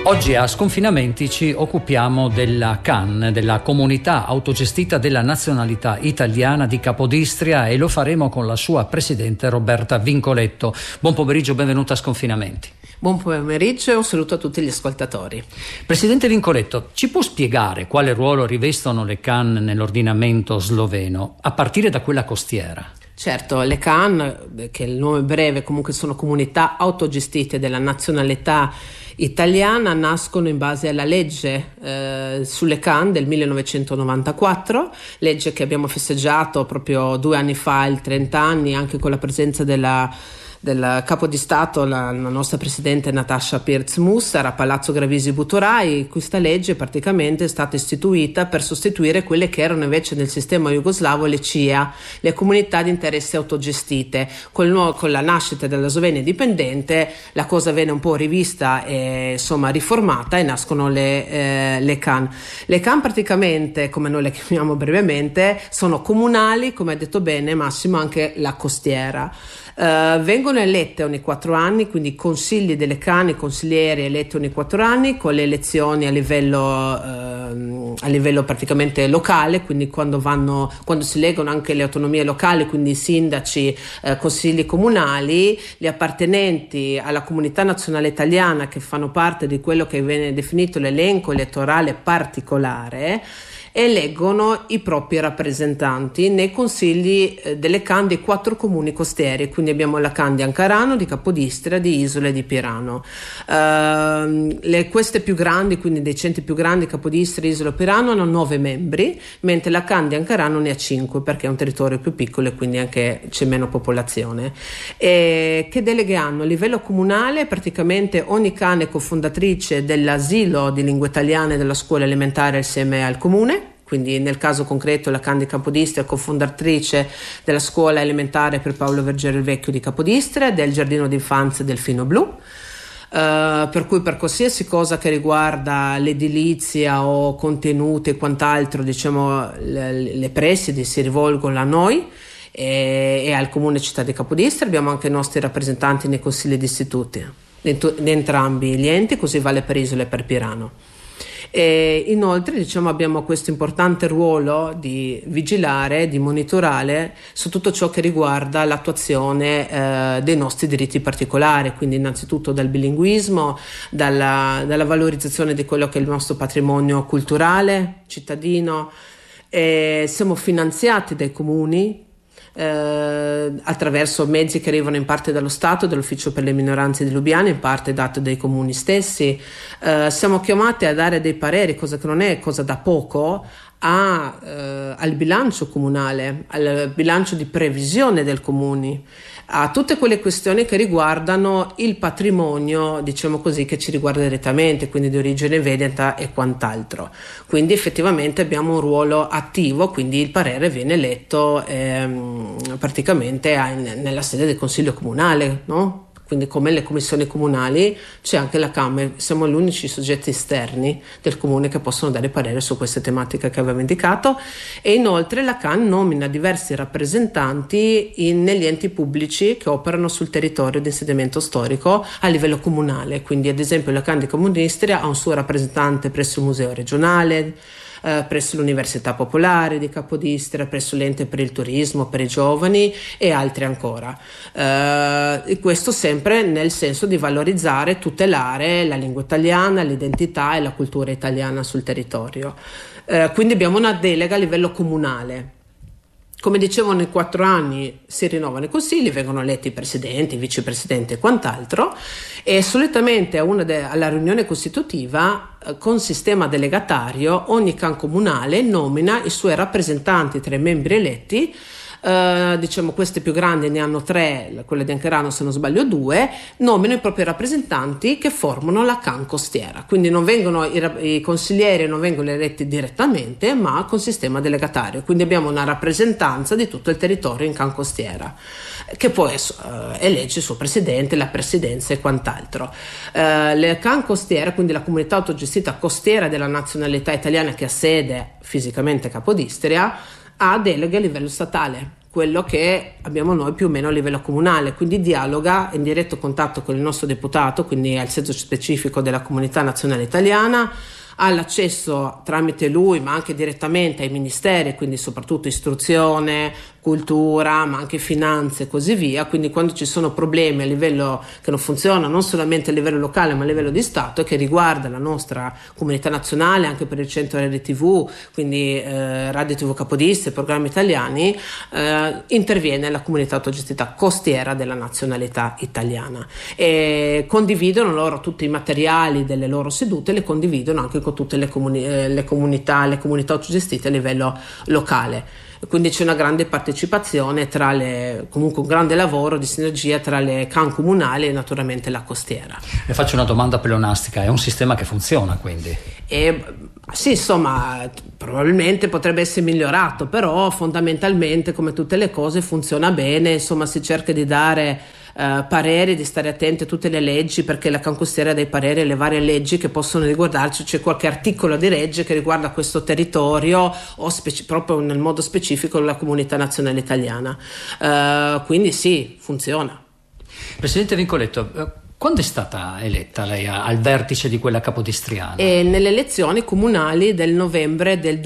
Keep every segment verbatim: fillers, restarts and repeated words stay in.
Oggi a Sconfinamenti ci occupiamo della C A N, della Comunità Autogestita della Nazionalità Italiana di Capodistria, e lo faremo con la sua presidente Roberta Vincoletto. Buon pomeriggio, benvenuta a Sconfinamenti. Buon pomeriggio e un saluto a tutti gli ascoltatori. Presidente Vincoletto, ci può spiegare quale ruolo rivestono le C A N nell'ordinamento sloveno, a partire da quella costiera? Certo, le C A N, che è il nome breve, comunque sono comunità autogestite della nazionalità italiana, nascono in base alla legge eh, sulle C A N del millenovecentonovantaquattro, legge che abbiamo festeggiato proprio due anni fa, il trenta anni, anche con la presenza della del capo di Stato, la, la nostra presidente Natasha Pirc-Musar a Palazzo Gravisi Buturai. Questa legge praticamente è stata istituita per sostituire quelle che erano invece nel sistema jugoslavo le C I A, le comunità di interesse autogestite. Con, con la nascita della Slovenia indipendente la cosa venne un po' rivista e insomma riformata e nascono le, eh, le C A N. Le C A N praticamente, come noi le chiamiamo brevemente, sono comunali, come ha detto bene Massimo, anche la costiera. Uh, vengono elette ogni quattro anni, quindi i consigli delle C A N, i consiglieri eletti ogni quattro anni, con le elezioni a livello, uh, a livello praticamente locale, quindi quando, vanno, quando si leggono anche le autonomie locali, quindi i sindaci, uh, consigli comunali, gli appartenenti alla comunità nazionale italiana che fanno parte di quello che viene definito l'elenco elettorale particolare, eleggono i propri rappresentanti nei consigli delle C A N dei quattro comuni costieri. Quindi abbiamo la C A N di Ancarano, di Capodistria, di Isola e di Pirano. Uh, le, queste più grandi, quindi dei centri più grandi, Capodistria, Isola e Pirano, hanno nove membri, mentre la C A N di Ancarano ne ha cinque, perché è un territorio più piccolo e quindi anche c'è meno popolazione. E che deleghe hanno? A livello comunale praticamente ogni C A N è cofondatrice dell'asilo di lingua italiana e della scuola elementare assieme al comune. Quindi nel caso concreto la C A N di Capodistria è cofondatrice della scuola elementare per Paolo Vergere il Vecchio di Capodistria, del giardino d'infanzia Delfino Blu, uh, per cui per qualsiasi cosa che riguarda l'edilizia o contenuti e quant'altro, diciamo le, le presidi si rivolgono a noi e, e al comune città di Capodistria. Abbiamo anche i nostri rappresentanti nei consigli di istituti di entrambi gli enti, così vale per Isola e per Pirano. E inoltre diciamo abbiamo questo importante ruolo di vigilare, di monitorare su tutto ciò che riguarda l'attuazione eh, dei nostri diritti particolari, quindi innanzitutto dal bilinguismo, dalla, dalla valorizzazione di quello che è il nostro patrimonio culturale, cittadino. E siamo finanziati dai comuni Eh, attraverso mezzi che arrivano in parte dallo Stato, dall'Ufficio per le minoranze di Lubiana, in parte dato dai comuni stessi. Eh, siamo chiamati a dare dei pareri, cosa che non è cosa da poco, a, eh, al bilancio comunale, al bilancio di previsione del comune, a tutte quelle questioni che riguardano il patrimonio, diciamo così, che ci riguarda direttamente, quindi di origine veneta e quant'altro. Quindi effettivamente abbiamo un ruolo attivo, quindi il parere viene letto ehm, praticamente a, nella sede del Consiglio Comunale, no? Quindi come le commissioni comunali c'è anche la Camera, siamo gli unici soggetti esterni del comune che possono dare parere su queste tematiche che avevo indicato. E inoltre la C A N nomina diversi rappresentanti in, negli enti pubblici che operano sul territorio di insediamento storico a livello comunale. Quindi ad esempio la C A N di Capodistria ha un suo rappresentante presso il museo regionale, Uh, presso l'Università Popolare di Capodistria, presso l'Ente per il Turismo per i giovani e altri ancora. Uh, e questo sempre nel senso di valorizzare, tutelare la lingua italiana, l'identità e la cultura italiana sul territorio. Uh, quindi abbiamo una delega a livello comunale. Come dicevo, nei quattro anni si rinnovano i consigli, vengono eletti i presidenti, i vicepresidenti e quant'altro, e solitamente a una de- alla riunione costitutiva eh, con sistema delegatario ogni C A N comunale nomina i suoi rappresentanti tra i membri eletti. Uh, diciamo queste più grandi ne hanno tre, quelle di Ancarano se non sbaglio due, nominano i propri rappresentanti che formano la C A N costiera, quindi non vengono i, i consiglieri non vengono eletti direttamente ma con sistema delegatario, quindi abbiamo una rappresentanza di tutto il territorio in C A N costiera che poi uh, elegge il suo presidente, la presidenza e quant'altro. Uh, le C A N costiera, quindi la comunità autogestita costiera della nazionalità italiana che ha sede fisicamente a Capodistria, ha deleghe a livello statale. quello che abbiamo noi più o meno a livello comunale, quindi dialoga in diretto contatto con il nostro deputato, quindi al seggio specifico della Comunità Nazionale Italiana, ha l'accesso tramite lui ma anche direttamente ai ministeri, quindi soprattutto istruzione, cultura, ma anche finanze e così via. Quindi quando ci sono problemi a livello che non funzionano non solamente a livello locale ma a livello di Stato e che riguarda la nostra comunità nazionale, anche per il centro R T V, quindi eh, Radio T V Capodistria, programmi italiani, eh, interviene la comunità autogestita costiera della nazionalità italiana e condividono loro tutti i materiali delle loro sedute, le condividono anche con tutte le, comuni- eh, le comunità le comunità autogestite a livello locale. Quindi c'è una grande partecipazione tra le, comunque un grande lavoro di sinergia tra le C A N comunali e naturalmente la costiera. Le faccio una domanda pleonastica, è un sistema che funziona quindi? E, sì, insomma, probabilmente potrebbe essere migliorato, però fondamentalmente come tutte le cose funziona bene, insomma si cerca di dare Uh, pareri, di stare attenti a tutte le leggi, perché la C A N costiera ha dei pareri alle varie leggi che possono riguardarci, c'è qualche articolo di legge che riguarda questo territorio o speci- proprio nel modo specifico la comunità nazionale italiana, uh, quindi sì, funziona. Presidente Vincoletto, quando è stata eletta lei al vertice di quella capodistriana? E nelle elezioni comunali del novembre del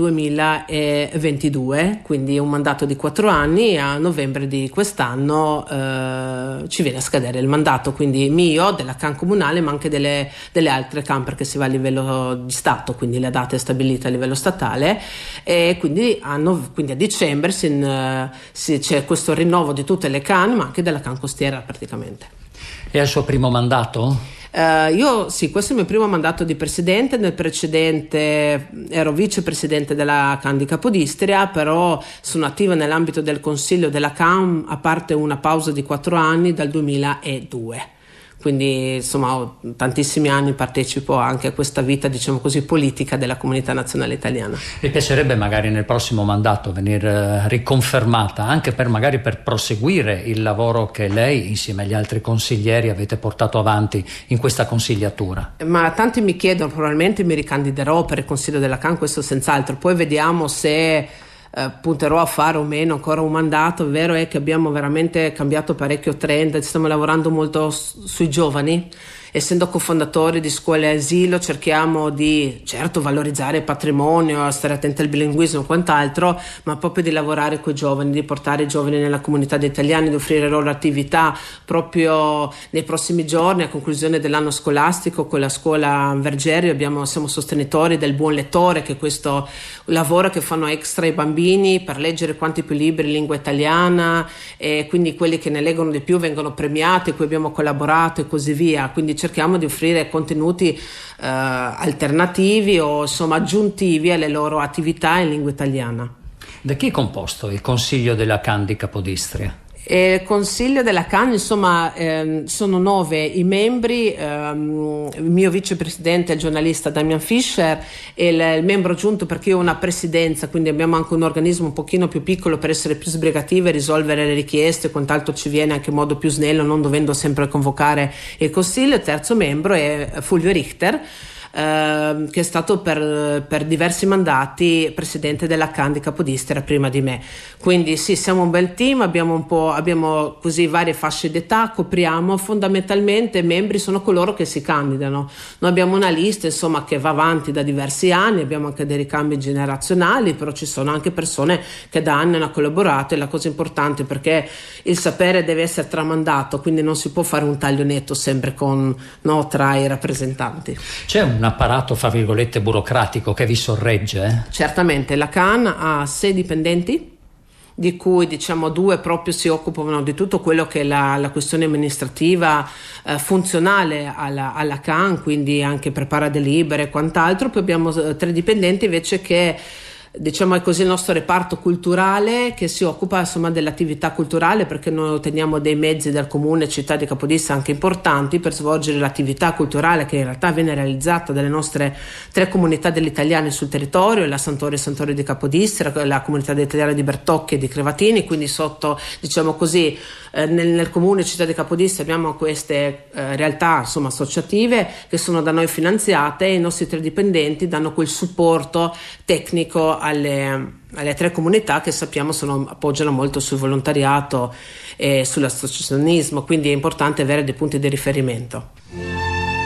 duemilaventidue, quindi un mandato di quattro anni, a novembre di quest'anno eh, ci viene a scadere il mandato, quindi mio, della C A N comunale, ma anche delle, delle altre C A N, perché si va a livello di Stato, quindi la data è stabilita a livello statale, e quindi a, no, quindi a dicembre si, si, c'è questo rinnovo di tutte le C A N, ma anche della C A N costiera praticamente. È il suo primo mandato? Uh, io sì, questo è il mio primo mandato di presidente. Nel precedente ero vicepresidente della C A N di Capodistria, però sono attiva nell'ambito del consiglio della C A N, a parte una pausa di quattro anni dal duemiladue. Quindi insomma ho tantissimi anni, partecipo anche a questa vita, diciamo così, politica della comunità nazionale italiana. Mi piacerebbe magari nel prossimo mandato venire riconfermata, anche per magari per proseguire il lavoro che lei insieme agli altri consiglieri avete portato avanti in questa consigliatura? Ma tanti mi chiedono, probabilmente mi ricandiderò per il consiglio della C A N, questo senz'altro, poi vediamo se Uh, punterò a fare o meno ancora un mandato. Vero è che abbiamo veramente cambiato parecchio trend, stiamo lavorando molto s- sui giovani. Essendo cofondatori di scuole asilo cerchiamo di certo valorizzare il patrimonio, stare attenti al bilinguismo e quant'altro, ma proprio di lavorare con i giovani, di portare i giovani nella comunità di italiani, di offrire loro attività proprio nei prossimi giorni. A conclusione dell'anno scolastico con la scuola Vergerio abbiamo, siamo sostenitori del Buon Lettore, che è questo lavoro che fanno extra i bambini per leggere quanti più libri in lingua italiana, e quindi quelli che ne leggono di più vengono premiati, cui abbiamo collaborato e così via. Quindi cerchiamo di offrire contenuti eh, alternativi o insomma aggiuntivi alle loro attività in lingua italiana. Da chi è composto il consiglio della C A N di Capodistria? E il consiglio della C A N, insomma, ehm, sono nove i membri, ehm, il mio vicepresidente è il giornalista Damian Fischer e il, il membro aggiunto, perché io ho una presidenza, quindi abbiamo anche un organismo un pochino più piccolo per essere più sbrigativi e risolvere le richieste, quant'altro ci viene anche in modo più snello, non dovendo sempre convocare il consiglio. Il terzo membro è Fulvio Richter, Uh, che è stato per, per diversi mandati presidente della C A N di Capodistria prima di me. Quindi sì, siamo un bel team, abbiamo un po', abbiamo così varie fasce d'età, copriamo fondamentalmente, i membri sono coloro che si candidano. Noi abbiamo una lista insomma che va avanti da diversi anni, abbiamo anche dei ricambi generazionali, però ci sono anche persone che da anni hanno collaborato, e la cosa importante, perché il sapere deve essere tramandato, quindi non si può fare un taglio netto sempre con, no, tra i rappresentanti. C'è un un apparato, fra virgolette, burocratico che vi sorregge? Eh? Certamente, la C A N ha sei dipendenti, di cui diciamo due proprio si occupano di tutto quello che è la, la questione amministrativa eh, funzionale alla, alla C A N, quindi anche prepara delibere e quant'altro. Poi abbiamo eh, tre dipendenti invece che, diciamo è così, il nostro reparto culturale, che si occupa insomma dell'attività culturale, perché noi otteniamo dei mezzi dal comune città di Capodistria anche importanti per svolgere l'attività culturale, che in realtà viene realizzata dalle nostre tre comunità degli italiani sul territorio, la Santorio e Santorio di Capodistria, la comunità degli italiani di Bertocchi e di Crevatini. Quindi sotto, diciamo così, eh, nel, nel comune città di Capodistria abbiamo queste eh, realtà insomma associative che sono da noi finanziate, e i nostri tre dipendenti danno quel supporto tecnico alle, alle tre comunità che sappiamo sono, appoggiano molto sul volontariato e sull'associazionismo, quindi è importante avere dei punti di riferimento.